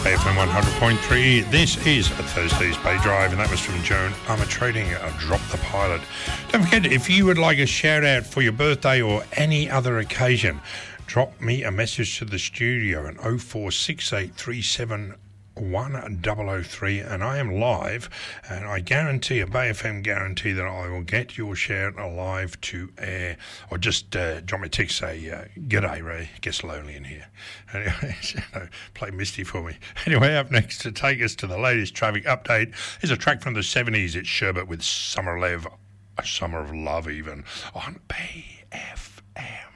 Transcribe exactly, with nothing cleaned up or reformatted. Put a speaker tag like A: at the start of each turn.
A: F M one hundred point three. This is a Thursday's Bay Drive, and that was from Joan Armour Trading, uh, Drop the Pilot. Don't forget, if you would like a shout out for your birthday or any other occasion, drop me a message to the studio at oh four six eight three seven one double oh three, and I am live, and I guarantee, a Bay F M guarantee, that I will get your shout alive to air. Or just uh, drop me a text, say, uh, g'day Ray, gets lonely in here. Anyway, you know, play Misty for me. Anyway, up next to take us to the latest traffic update is a track from the seventies. It's Sherbet with Summer Love, a Summer of Love even, on Bay F M.